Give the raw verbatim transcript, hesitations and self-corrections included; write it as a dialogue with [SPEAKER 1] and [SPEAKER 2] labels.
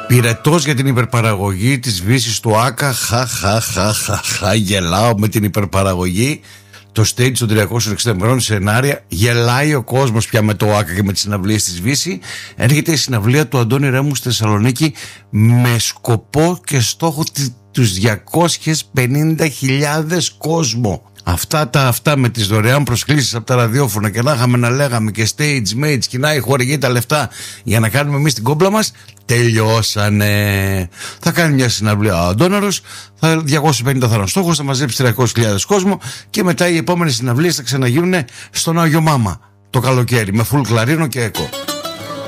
[SPEAKER 1] Πυρετός για την υπερπαραγωγή της βύσης του Άκα. Χα, χα, χα, χα, χα, γελάω με την υπερπαραγωγή. Το stage των τριακόσιων εξήντα ημερών σενάρια. Γελάει ο κόσμος πια με το Άκα και με τις συναυλίες της Βύση. Έρχεται η συναυλία του Αντώνη Ρέμου στη Θεσσαλονίκη με σκοπό και στόχο τους διακόσιες πενήντα χιλιάδες κόσμο. Αυτά τα αυτά με τις δωρεάν προσκλήσεις από τα ραδιόφωνα και να είχαμε να λέγαμε και stage mates και να χορηγεί τα λεφτά για να κάνουμε εμείς την κόμπλα μας, τελειώσανε. Θα κάνει μια συναυλία ο Αντώναρος, θα διακόσιοι πενήντα θα είναι στόχος, θα μαζέψει τριακόσιες χιλιάδες κόσμο και μετά οι επόμενες συναυλίες θα ξαναγίνουν στον Άγιο Μάμα το καλοκαίρι με full κλαρίνο και εκο.